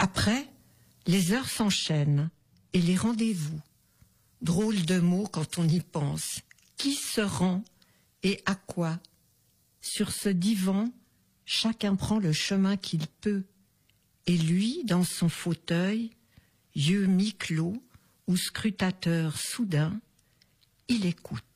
Après, les heures s'enchaînent et les rendez-vous. Drôle de mot quand on y pense. Qui se rend et à quoi? Sur ce divan, chacun prend le chemin qu'il peut. Et lui, dans son fauteuil, yeux mi-clos ou scrutateur soudain, il écoute.